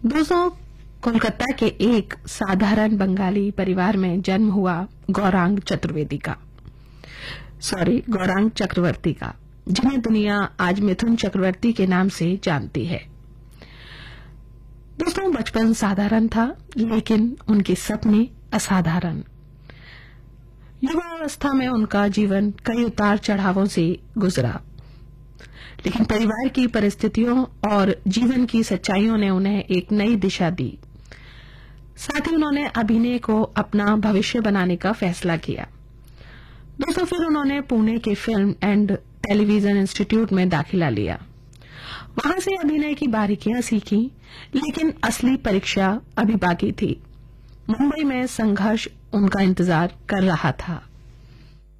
दोस्तों, कोलकाता के एक साधारण बंगाली परिवार में जन्म हुआ गौरांग चक्रवर्ती का, जिन्हें दुनिया आज मिथुन चक्रवर्ती के नाम से जानती है। दोस्तों, बचपन साधारण था, लेकिन उनके सपने असाधारण। युवावस्था में उनका जीवन कई उतार चढ़ावों से गुजरा, लेकिन परिवार की परिस्थितियों और जीवन की सच्चाइयों ने उन्हें एक नई दिशा दी। साथ ही उन्होंने अभिनय को अपना भविष्य बनाने का फैसला किया। दोस्तों, फिर उन्होंने पुणे के फिल्म एंड टेलीविजन इंस्टीट्यूट में दाखिला लिया। वहां से अभिनय की बारीकियां सीखी, लेकिन असली परीक्षा अभी बाकी थी। मुंबई में संघर्ष उनका इंतजार कर रहा था।